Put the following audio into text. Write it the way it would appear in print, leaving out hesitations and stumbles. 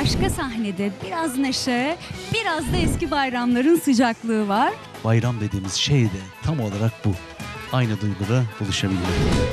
başka sahnede biraz neşe, biraz da eski bayramların sıcaklığı var. Bayram dediğimiz şey de tam olarak bu. Aynı duyguda buluşabiliyor.